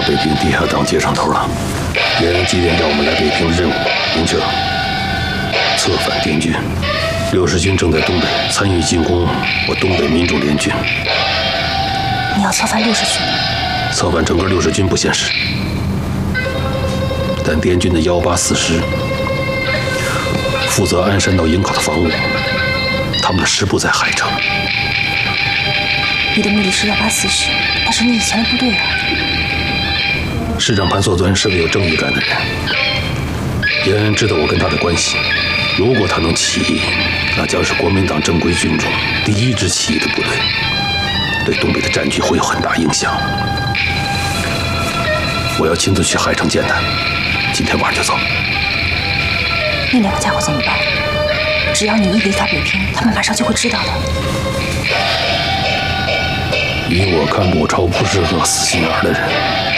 北平地下党接上头了。延安急电调我们来北平的任务明确了：策反滇军。60军正在东北参与进攻我东北民主联军。 你要策反60军？ 策反整个60军不现实，但滇军的184师负责鞍山到营口的防务，他们的师部在海城。 你的目的是184师，那是你以前的部队啊。 师长潘硕尊是个有正义感的人，延安知道我跟他的关系。如果他能起义，那将是国民党正规军中第1支起义的部队，对东北的战局会有很大影响。我要亲自去海城见他，今天晚上就走。 那2个家伙怎么办？只要你一离开北平，他们马上就会知道的。 依我看，母超不是个死心眼的人。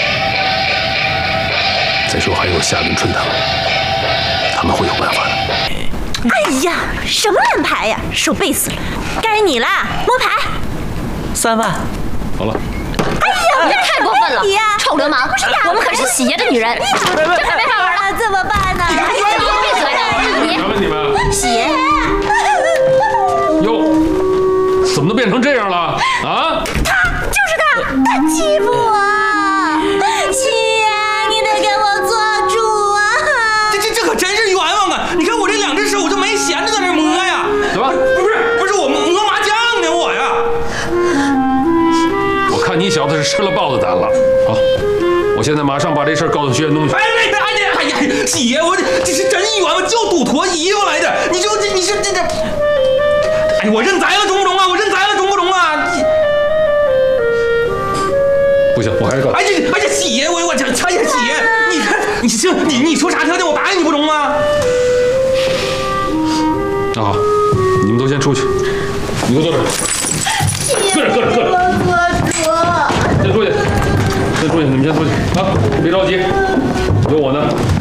再说还有夏跟春他们，他们会有办法的。 哎呀，什么烂牌呀，手背死了！该你啦，摸牌。 3万。 好了。 哎呀， 你这太过分了！臭流氓！我们可是喜爷的女人，这牌没法玩了， 怎么办呢？ 你闭嘴！ 啥问题没？ 喜爷。 哟，怎么都变成这样了啊？ 他欺负我！喜爷，你得给我做主啊！ 这可真是冤枉啊！你看我这2只手就没闲着在那摸呀。 怎么？ 不是我摸麻将呢，我呀。 我看你小子是吃了豹子胆了。好，我现在马上把这事儿告诉学院东西。 哎呀，喜爷，我这是真冤枉，就赌脱衣服来的。你是这，哎，我认栽了中不中啊？我认栽了中不中啊？ 不行，我还是告诉你。 哎呀，喜爷，我哎呀，喜爷，你看你说啥条件我答应你不中吗？ 那好，你们都先出去，你给我坐这儿。坐着。先出去，你们先出去啊！别着急，有我呢。